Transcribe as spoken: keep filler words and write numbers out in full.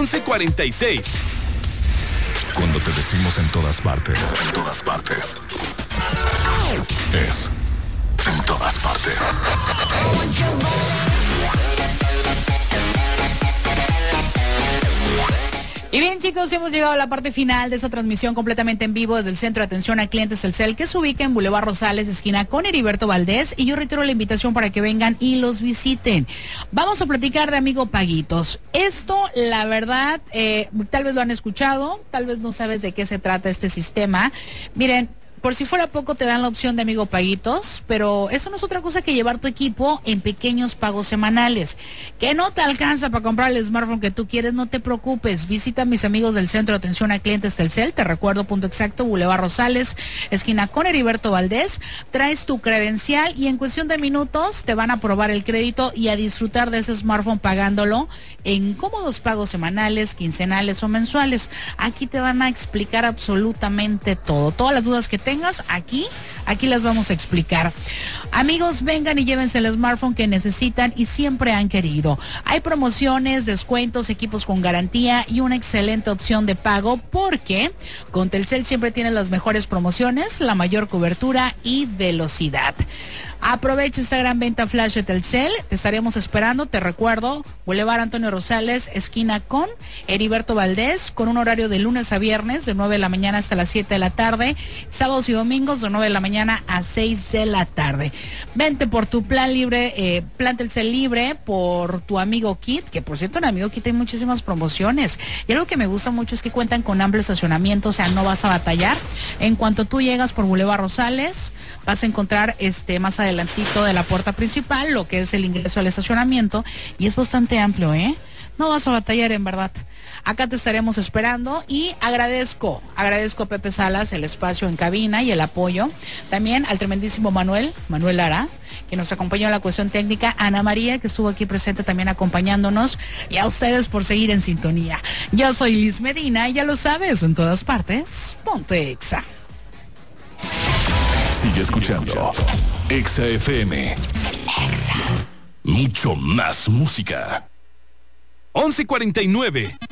once cuarenta y seis. Cuando te decimos en todas partes, en todas partes, es en todas partes. Y bien, chicos, hemos llegado a la parte final de esta transmisión completamente en vivo desde el Centro de Atención a Clientes Telcel, que se ubica en Boulevard Rosales, esquina con Heriberto Valdés, y yo reitero la invitación para que vengan y los visiten. Vamos a platicar de Amigo Paguitos. Esto, la verdad, eh, tal vez lo han escuchado, tal vez no sabes de qué se trata este sistema. Miren, por si fuera poco, te dan la opción de Amigo Paguitos, pero eso no es otra cosa que llevar tu equipo en pequeños pagos semanales. Que no te alcanza para comprar el smartphone que tú quieres, no te preocupes. Visita a mis amigos del Centro de Atención a Clientes Telcel, te recuerdo, punto exacto, Boulevard Rosales, esquina con Heriberto Valdés. Traes tu credencial y en cuestión de minutos te van a aprobar el crédito y a disfrutar de ese smartphone pagándolo en cómodos pagos semanales, quincenales o mensuales. Aquí te van a explicar absolutamente todo. Todas las dudas que tengas aquí, aquí las vamos a explicar. Amigos, vengan y llévense el smartphone que necesitan y siempre han querido. Hay promociones, descuentos, equipos con garantía y una excelente opción de pago, porque con Telcel siempre tienes las mejores promociones, la mayor cobertura y velocidad. Aprovecha esta gran venta flash de Telcel. Te estaremos esperando, te recuerdo, Boulevard Antonio Rosales, esquina con Heriberto Valdés, con un horario de lunes a viernes de nueve de la mañana hasta las siete de la tarde, sábados y domingos de nueve de la mañana a seis de la tarde. Vente por tu plan libre, eh, plan Telcel libre, por tu Amigo Kit, que por cierto en Amigo Kit hay muchísimas promociones. Y algo que me gusta mucho es que cuentan con amplio estacionamiento, o sea, no vas a batallar. En cuanto tú llegas por Boulevard Rosales, vas a encontrar este más adelantito de la puerta principal lo que es el ingreso al estacionamiento, y es bastante amplio, ¿eh? No vas a batallar, en verdad. Acá te estaremos esperando y agradezco, agradezco a Pepe Salas el espacio en cabina y el apoyo. También al tremendísimo Manuel, Manuel Lara, que nos acompañó en la cuestión técnica, Ana María, que estuvo aquí presente también acompañándonos, y a ustedes por seguir en sintonía. Yo soy Liz Medina y ya lo sabes, en todas partes, ponte Exa. Sigue escuchando Exa F M. Exa. Mucho más música. once cuarenta y nueve.